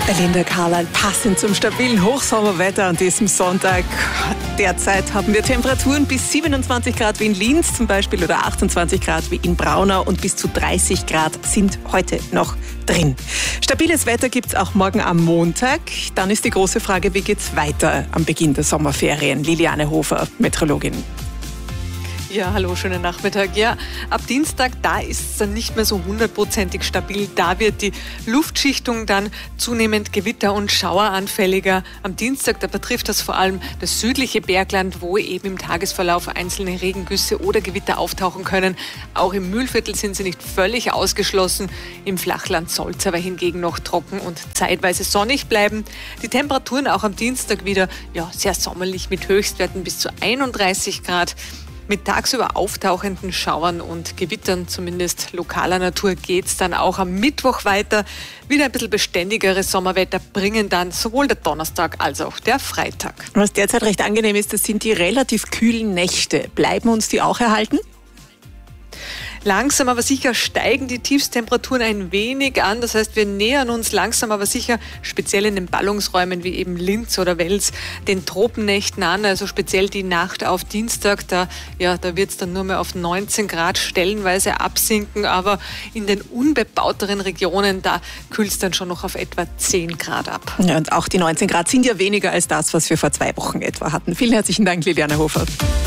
Belinda Carlisle, passend zum stabilen Hochsommerwetter an diesem Sonntag. Derzeit haben wir Temperaturen bis 27 Grad wie in Linz zum Beispiel oder 28 Grad wie in Braunau und bis zu 30 Grad sind heute noch drin. Stabiles Wetter gibt es auch morgen am Montag. Dann ist die große Frage, wie geht's weiter am Beginn der Sommerferien? Liliane Hofer, Meteorologin. Ja, hallo, schönen Nachmittag. Ja, ab Dienstag, da ist es dann nicht mehr so 100%ig stabil. Da wird die Luftschichtung dann zunehmend gewitter- und schaueranfälliger. Am Dienstag, da betrifft das vor allem das südliche Bergland, wo eben im Tagesverlauf einzelne Regengüsse oder Gewitter auftauchen können. Auch im Mühlviertel sind sie nicht völlig ausgeschlossen. Im Flachland soll es aber hingegen noch trocken und zeitweise sonnig bleiben. Die Temperaturen auch am Dienstag wieder sehr sommerlich mit Höchstwerten bis zu 31 Grad. Mit tagsüber auftauchenden Schauern und Gewittern, zumindest lokaler Natur, geht es dann auch am Mittwoch weiter. Wieder ein bisschen beständigeres Sommerwetter bringen dann sowohl der Donnerstag als auch der Freitag. Was derzeit recht angenehm ist, das sind die relativ kühlen Nächte. Bleiben uns die auch erhalten? Langsam aber sicher steigen die Tiefstemperaturen ein wenig an. Das heißt, wir nähern uns langsam aber sicher, speziell in den Ballungsräumen wie eben Linz oder Wels, den Tropennächten an. Also speziell die Nacht auf Dienstag, da wird es dann nur mehr auf 19 Grad stellenweise absinken. Aber in den unbebauteren Regionen, da kühlt es dann schon noch auf etwa 10 Grad ab. Ja, und auch die 19 Grad sind ja weniger als das, was wir vor 2 Wochen etwa hatten. Vielen herzlichen Dank, Liliane Hofer.